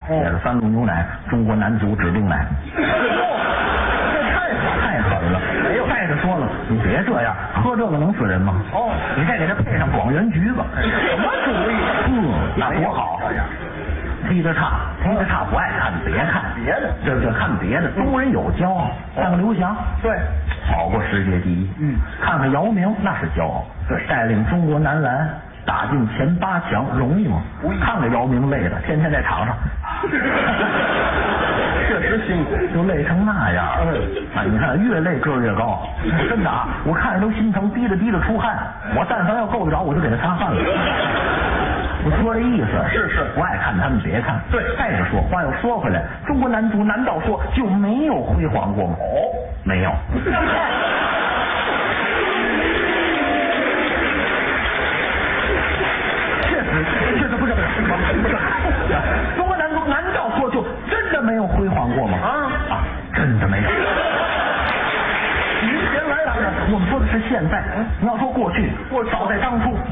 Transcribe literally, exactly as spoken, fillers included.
写着三鹿牛奶，中国男足指定奶。 这太太狠了！哎呦，再者说了，你别这样，喝这个能死人吗？ 哦， 你再给他配上广元橘子， 什么主意？ 嗯，那多好！踢得差，踢得差不爱看，别看别的， 这这看别的，中人有骄傲，看看刘翔， 对， 跑过世界第一， 嗯， 看看姚明，那是骄傲， 对， 带领中国男篮打进前八强，容易吗？看看姚明累的，天天在场上， 确实辛苦， 就累成那样。 嗯， 啊，你看越累个儿越高，真的啊，我看着都心疼，滴着滴着出汗，我但凡要够得着，我就给他擦汗了。我说这意思是是， 不爱看他们别看。 对， 再者说，话又说回来，中国男足难道说就没有辉煌过吗？ 哦， 没有。确实，确实不是不是不是，中国男足难道说就真的没有辉煌过吗？ 啊啊，真的没有。您先来来，我们说的是现在，你要说过去，我早在当初。